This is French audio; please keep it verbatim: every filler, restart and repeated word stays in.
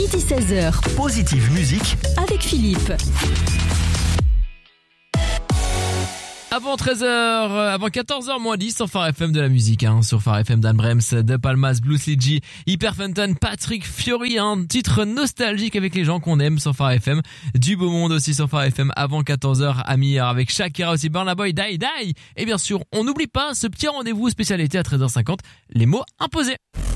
midi seize heures. Positive musique Avec Philippe. Avant treize heures, euh, avant quatorze heures moins dix sur Phare F M de la musique, hein, sur Phare F M Dan Brems, De Palmas, Blue Slidgy, Hyperfenton, Patrick Fiori, un titre nostalgique avec les gens qu'on aime sur Phare F M, du beau monde aussi sur Phare F M avant quatorze heures, Amir avec Shakira aussi, Burna Boy, Die Die, et bien sûr, on n'oublie pas ce petit rendez-vous spécialité à treize heures cinquante, les mots imposés.